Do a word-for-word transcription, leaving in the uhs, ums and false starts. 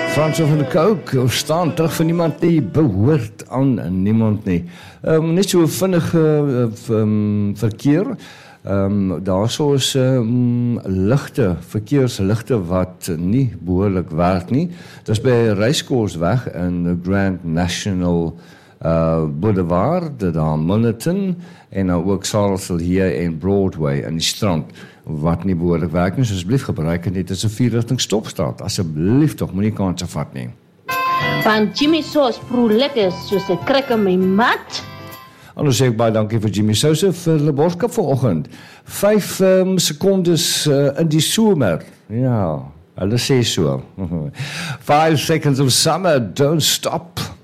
Frans van der Kook, staan terug van niemand nie, behoort aan niemand nie. Um, net so vinnige uh, um, verkeer, um, daar so is um, ligte, verkeersligte wat nie behoorlik werk nie. Dit is by Reiskoolsweg in Grand National uh, Boulevard, daar Milnerton, en nou ook Sarsel hier en Broadway in die strand, wat nie behoorlik werk nie, so asseblief gebruik en dit is 'n vierrigting stopstraat. Asseblief tog, moenie kanse vat nie. Van Jimmy Sauce proe lekker soos 'n krik in my mat. Anders sê ek baie dankie vir Jimmy Sauce vir die boodskap vanoggend. Vyf um, sekondes uh, in die somer. Ja, hulle sê so. Five seconds of summer, don't stop.